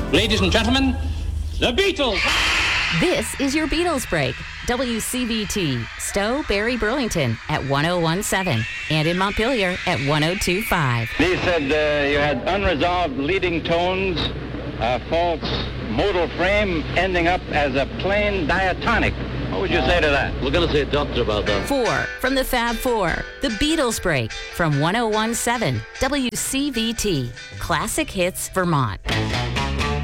Ladies and gentlemen, the Beatles. This is your Beatles Break. WCVT, Stowe, Barry, Burlington at 1017 and in Montpelier at 1025. He said you had unresolved leading tones, a false modal frame ending up as a plain diatonic. What would you say to that? We're going to say doctor about that. 4 from the Fab Four, the Beatles Break from 1017 WCVT, Classic Hits, Vermont.